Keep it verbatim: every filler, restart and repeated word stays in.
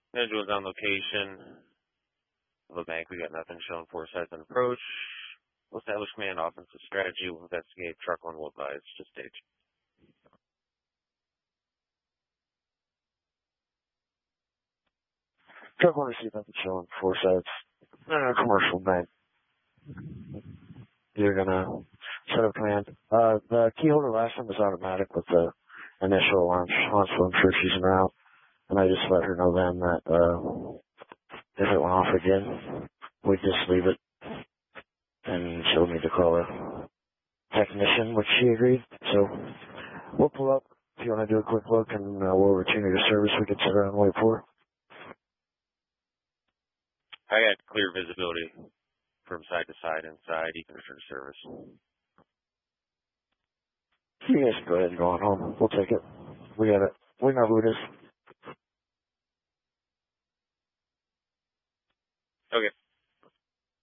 Individuals on location. The bank, we got nothing showing four sides on approach. We'll establish command offensive strategy. We'll investigate. Truck one will advise. Just stage. Truck one received nothing showing four sides. Uh, commercial bank. You're gonna set up command. Uh, the key holder last time was automatic with the initial launch. Launch I'm sure she's en route. And I just let her know then that, uh, if it went off again, we'd just leave it. And she'll need to call a technician, which she agreed. So we'll pull up if you want to do a quick look, and uh, we'll return you to service. We can sit around and wait for. I got clear visibility from side to side inside. You can return to service. You guys can go ahead and go on home. We'll take it. We got it. We know who it is. Okay.